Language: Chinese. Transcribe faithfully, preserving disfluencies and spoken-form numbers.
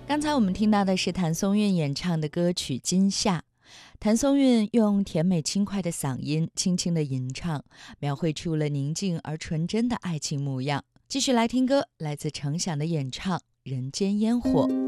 刚才我们听到的是谭松韵演唱的歌曲《今夏》。谭松韵用甜美轻快的嗓音轻轻的吟唱，描绘出了宁静而纯真的爱情模样。继续来听歌，来自程响的演唱《人间烟火》。